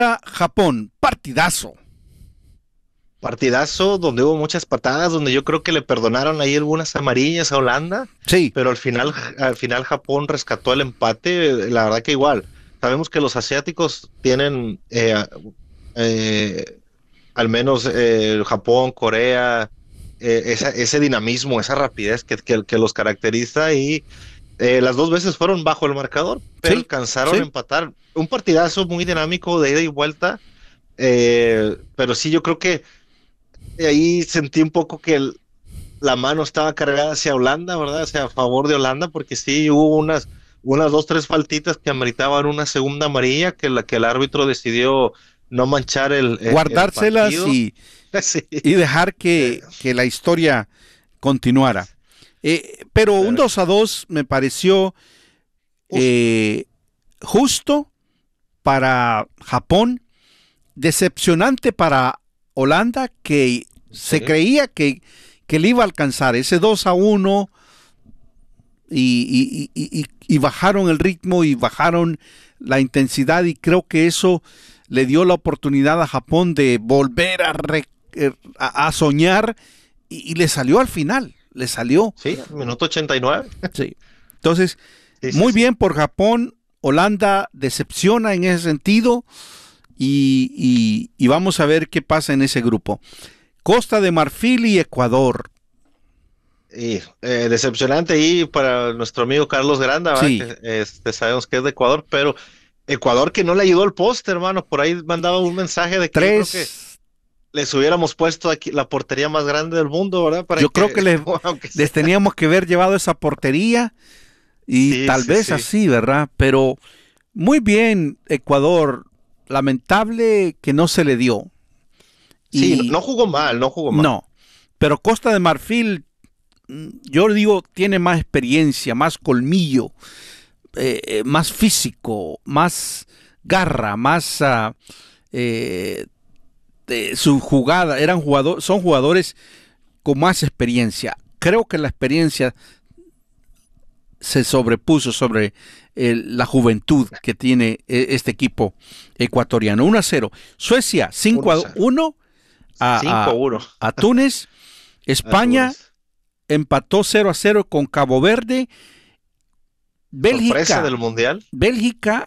Japón, partidazo. Partidazo donde hubo muchas patadas, donde yo creo que le perdonaron ahí algunas amarillas a Holanda, Sí, pero al final Japón rescató el empate. La verdad que igual, sabemos que los asiáticos tienen al menos Japón, Corea, ese dinamismo, esa rapidez que los caracteriza y las dos veces fueron bajo el marcador, pero sí, alcanzaron a sí. empatar. Un partidazo muy dinámico de ida y vuelta, pero sí, yo creo que ahí sentí un poco que la mano estaba cargada hacia Holanda, ¿verdad? Hacia a favor de Holanda, porque sí hubo unas dos, tres faltitas que ameritaban una segunda amarilla, que el árbitro decidió no manchar el Guardárselas partido. Sí, y dejar eh, que la historia continuara. Pero un pero 2-2 me pareció justo. eh, justo para Japón, decepcionante para Holanda, que se Sí, creía que le iba a alcanzar ese 2-1 y bajaron el ritmo y bajaron la intensidad, y creo que eso le dio la oportunidad a Japón de volver a soñar, y le salió al final, le salió. sí, minuto 89. Sí. Entonces, Sí, sí, muy sí. bien por Japón. Holanda decepciona en ese sentido, y vamos a ver qué pasa en ese grupo. Costa de Marfil y Ecuador. Y decepcionante ahí para nuestro amigo Carlos Granda, ¿verdad? Sí, Que sabemos que es de Ecuador, pero Ecuador que no le ayudó el poste, hermano. Por ahí mandaba un mensaje de que yo creo que tres. les hubiéramos puesto aquí la portería más grande del mundo, ¿verdad? Para Yo creo que que, aunque les sea. teníamos que haber llevado esa portería, y Sí, tal sí, vez sí. así, ¿verdad? Pero muy bien, Ecuador. Lamentable que no se le dio. Sí, no, Y no jugó mal, no jugó mal. no. Pero Costa de Marfil, yo digo, tiene más experiencia, más colmillo, más físico, más garra, más su jugada. Son jugadores con más experiencia. Creo que la experiencia se sobrepuso sobre la juventud que tiene este equipo ecuatoriano. 1-0. Suecia, 1-0. 5-1 a, a, 5-1 a Túnez. a España Túnez. empató 0-0 con Cabo Verde. Sorpresa Bélgica, del Mundial. Bélgica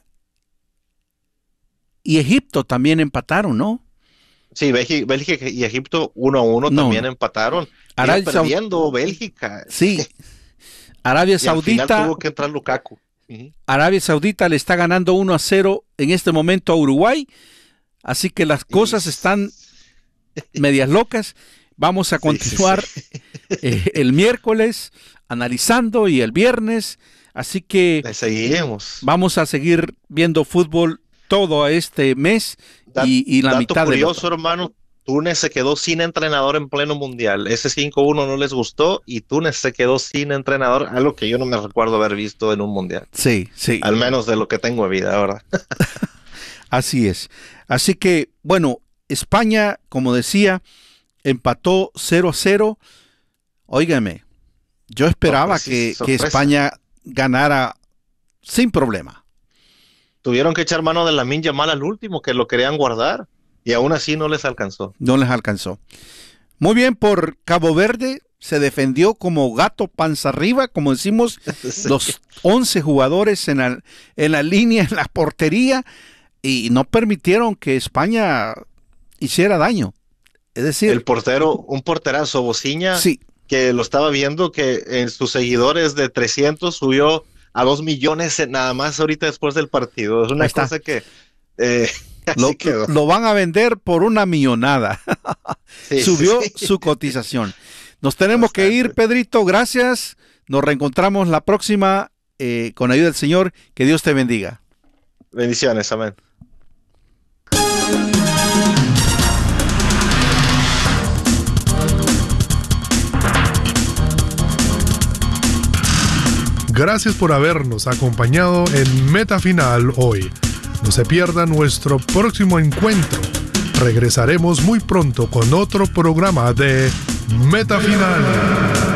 y Egipto también empataron, ¿no? Sí, Bélgica y Egipto 1-1 No, también no. empataron. Iba Arabia Saudita, perdiendo Bélgica sí, Arabia y al final Saudita, tuvo que entrar Lukaku. Ujú. Arabia Saudita le está ganando 1-0 en este momento a Uruguay, así que las Y cosas están medias locas. Vamos a sí, sí, sí. continuar el miércoles analizando, y el viernes, así que Le seguimos. vamos a seguir viendo fútbol todo este mes y la Dato mitad del curioso, otro. hermano. Túnez se quedó sin entrenador en pleno mundial. Ese 5-1 no les gustó y Túnez se quedó sin entrenador, algo que yo no me recuerdo haber visto en un mundial. Sí, sí, Al menos de lo que tengo de vida, ¿verdad? así es. Así que, bueno, España, como decía, empató 0-0. Óigame, yo esperaba que Sorpresa. España ganara sin problema. Tuvieron que echar mano de Lamine Yamal al último, que lo querían guardar y aún así no les alcanzó. No les alcanzó. Muy bien por Cabo Verde. Se defendió como gato panza arriba, como decimos, Sí. los 11 jugadores en la línea, en la portería, y no permitieron que España hiciera daño. Es El decir, portero, un porterazo, Bociña, sí, que lo estaba viendo, que en sus seguidores de 300 subió a 2 millones nada más ahorita después del partido. Es ahí una está. cosa que eh, así quedó. Lo van a vender por una millonada. Sí, sí, Subió sí, su cotización. Nos tenemos que ir, bastante. Pedrito. Gracias. Nos reencontramos la próxima, con ayuda del Señor. Que Dios te bendiga. Bendiciones, amén. Gracias por habernos acompañado en Meta Final hoy. No se pierda nuestro próximo encuentro. Regresaremos muy pronto con otro programa de Meta Final.